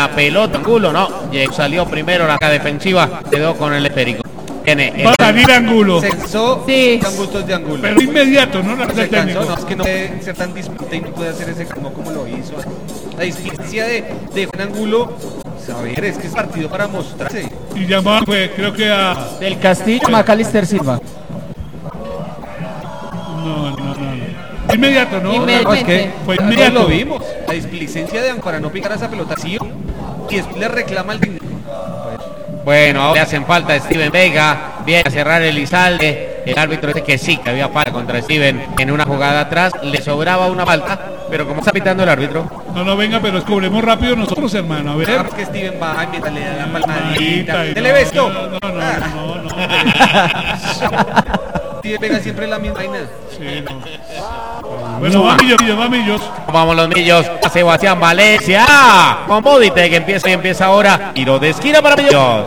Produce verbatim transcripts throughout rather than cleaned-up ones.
la pelota, Angulo, no, salió primero la defensiva, quedó con el esférico. Tiene Va a salir Angulo. Censó Sí. con gustos de Angulo. Pero inmediato, ¿no? No El se técnico. cansó, no, es que no puede ser tan dispute y no puede hacer ese como, como lo hizo. La displiciencia de, de Juan Angulo, a ver, es que es partido para mostrarse. Y llamó, pues, creo que a... Del Castillo, Macalister Silva. No, no, no, no. Inmediato, ¿no? Inmediatamente. No, es que Fue todos inmediato. lo vimos. La displicencia de Angulo para no picar a esa pelota, sí. Y después le reclama al técnico. Bueno, ahora le hacen falta a Steven Vega, viene a cerrar Elizalde, el árbitro dice que sí, que había falta contra Steven en una jugada atrás, le sobraba una falta, pero como está pitando el árbitro. No, no, venga, pero descubremos rápido nosotros, hermano. A ver. Es que Steven va, ay, mientras le da la Palmadita, palmadita. y ¿Dele no, besto? No, no, no, Ah. no, no, no. Steven Vega siempre la misma vaina. Sí, no. Bueno, va Millos, Millos, va Millos. Vamos los millos, a Sebastián Valencia, con Bodite que empieza y empieza ahora, tiro de esquina para Millos.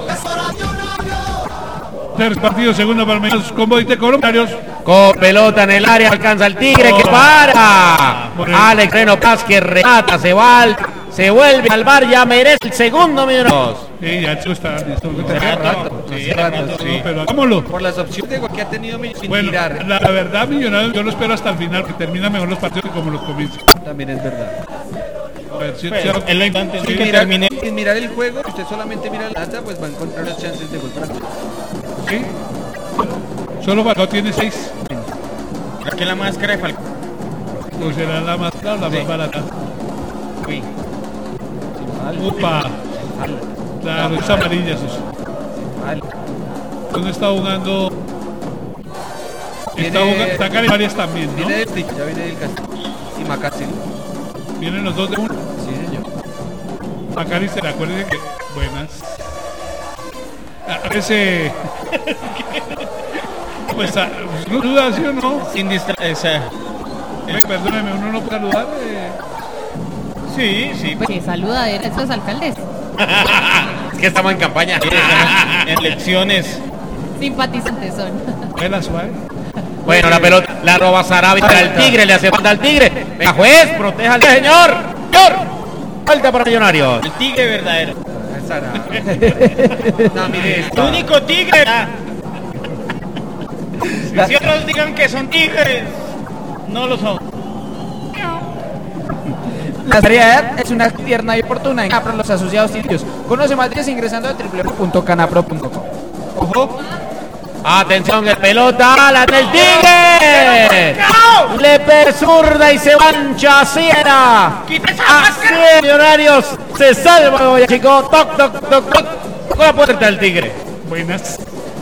Tres partidos, segundo para Millos, con Boite Colombiarios. Con pelota en el área, alcanza el Tigre que para. Alex Reno Paz que remata, se va, al- se vuelve al bar, ya merece el segundo Millos. Sí, ya esto está listo. Hace rato, hace rato, sí. Pero hagámoslo. Por las opciones de que ha tenido Millos sin Bueno, tirar. la verdad, Millonarios, yo lo espero hasta el final, que termina mejor los partidos que como los comienza. También es verdad. A ver, si, Pues, si- es lo importante, sí, sí, Sin que mirar, termine. sin mirar el juego, si usted solamente mira la lanza, pues va a encontrar las chances de gol para todos. sí. Solo Falcao tiene seis. Aquí la máscara de Falcao. O será la más cara o la más barata. Uy. Upa. Claro, es amarilla esos. Mal. ¿Dónde está jugando? Está Viene- jugando, está Calimarias también, ¿no? Viene del sí, ya viene del Castillo. Y Macácil. Vienen los dos de uno. Sí, señor. Macalister, acuérdense que... Buenas. A ese... Pues, a- ¿no duda, sí o no? Sin distraer. O sea, Oye, perdóneme, uno no puede saludar. Eh. sí, sí. Pues que saluda a estos alcaldes. Es que estamos en campaña. Elecciones. Simpatizantes son. Vela suave. Bueno, la pelota la roba Sarabia para el Tigre, le hace falta al Tigre. Venga, juez, proteja al señor. Señor. Falta para Millonarios. El tigre verdadero. Esa era. No, mire El esto. único tigre. Ah. Si otros digan que son tigres, no lo son. La seriedad es una tierna y oportuna en Canapro los asociados sitios. Conoce más detalles ingresando a doble u doble u doble u punto canapro punto com. Ojo. Atención, el pelota, la del Tigre. Le pega zurda y se mancha Sierra. Así es, Millonarios se salva, chico. Toc, toc, toc, toc. Con la puerta del Tigre. Buenas.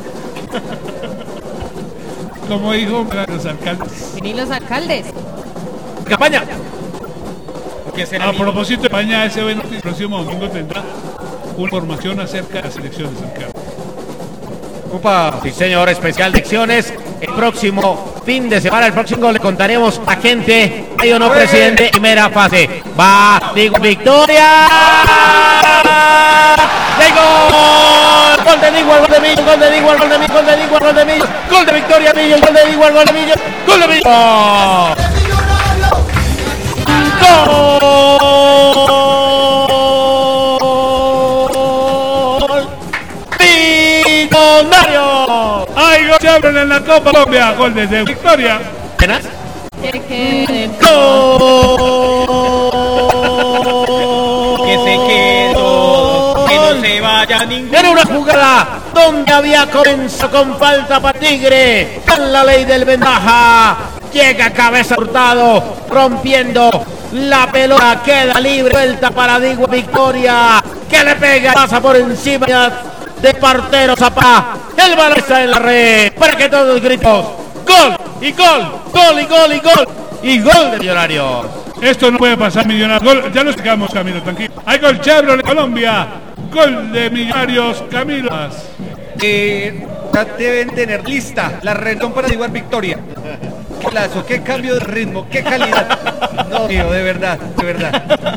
Como dijo los alcaldes. Vení los alcaldes. Campaña. ¿Qué será? A propósito de España, ese evento el próximo domingo tendrá una información acerca de las elecciones, alcalde. Opa. Sí, señor, especial lecciones. El próximo fin de semana, el próximo le contaremos a gente. Hay o no presidente, primera fase. Va, digo, victoria. ¡De gol! Gol de Diego, gol de Millos, gol de Diego, gol de Millos, gol de Diego, gol de Millos, gol de Victoria Millos, gol de Diego, gol de Millos, gol de Millos. ¡Gol! ¡Millonario! ¡Ay, gol! Se abren en la Copa Colombia, gol desde Victoria. ¿Penas? Que queden. ¡Gol! Que se quedó, que no se vaya ninguno. Era una jugada donde había comenzado con falta para Tigre. Con la ley del ventaja. Llega cabeza Hurtado, rompiendo la pelota. Queda libre. Vuelta para Diego Victoria. Que le pega. Pasa por encima de Partero Zapá. El balón está en la red. Para que todos gritos. Gol y gol. Gol y gol y gol. Y gol de Millonarios. Esto no puede pasar, Millonarios. Gol, ya lo explicamos, Camilo, tranquilo. Hay gol Chevrolet Colombia. Gol de Millonarios, Camilo. Eh, ya deben tener lista la retón para igual victoria. Qué lazo, qué cambio de ritmo, qué calidad. No, tío, de verdad, de verdad.